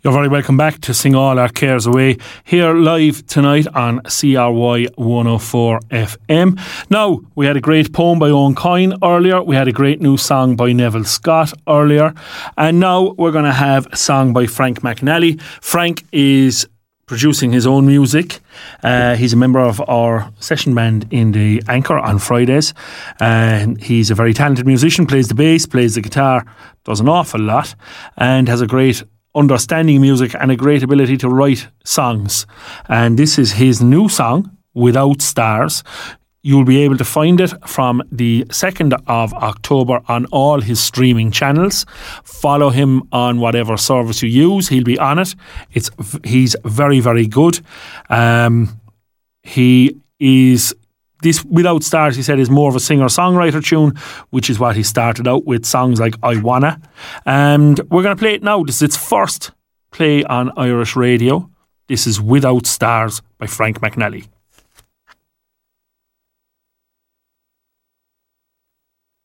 You're very welcome back to Sing All Our Cares Away, here live tonight on CRY 104 FM. Now, we had a great poem by Owen Coyne earlier, we had a great new song by Neville Scott earlier, and now we're going to have a song by Frank McNally. Frank is producing his own music. He's a member of our session band in the Anchor on Fridays, and he's a very talented musician, plays the bass, plays the guitar, does an awful lot, and has a great understanding music and a great ability to write songs. And this is his new song, Without Stars. You'll be able to find it from the 2nd of October on all his streaming channels. Follow him on whatever service you use. He'll be on it. He's very, very good. This Without Stars, he said, is more of a singer-songwriter tune, which is what he started out with, songs like I Wanna. And we're going to play it now. This is its first play on Irish radio. This is Without Stars by Frank McNally.